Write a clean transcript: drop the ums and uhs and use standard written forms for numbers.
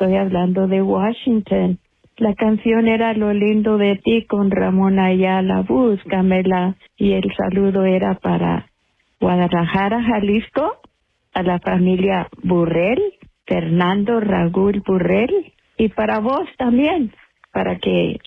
estoy hablando de Washington. La canción era Lo lindo de ti con Ramón Ayala, búscamela. Y el saludo era para Guadalajara, Jalisco, a la familia Burrell, Fernando Raúl Burrell, y para vos también, para que